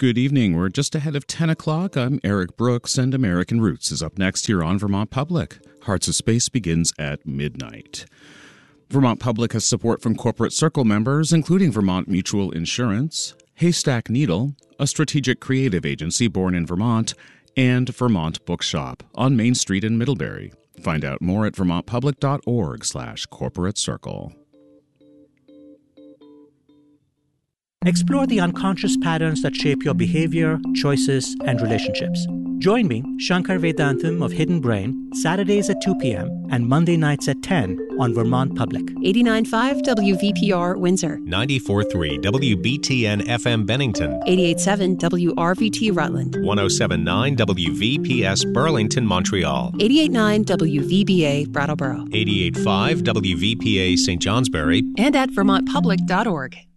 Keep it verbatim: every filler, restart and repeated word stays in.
Good evening. We're just ahead of ten o'clock. I'm Eric Brooks, and American Roots is up next here on Vermont Public. Hearts of Space begins at midnight. Vermont Public has support from Corporate Circle members, including Vermont Mutual Insurance, Haystack Needle, a strategic creative agency born in Vermont, and Vermont Bookshop on Main Street in Middlebury. Find out more at vermontpublic.org slash corporate circle. Explore the unconscious patterns that shape your behavior, choices, and relationships. Join me, Shankar Vedantam of Hidden Brain, Saturdays at two p.m. and Monday nights at ten on Vermont Public. eighty-nine point five W V P R Windsor. ninety-four point three W B T N F M Bennington. eighty-eight point seven W R V T Rutland. one oh seven point nine W V P S Burlington, Montreal. eighty-eight point nine W V B A Brattleboro. eighty-eight point five W V P A Saint Johnsbury. And at vermont public dot org.